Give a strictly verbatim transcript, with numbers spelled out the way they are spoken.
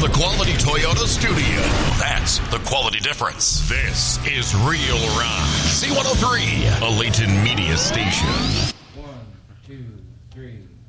the Quality Toyota studio. That's the quality difference. This is Real Rock. C one oh three, a Layton media station. One, two, three.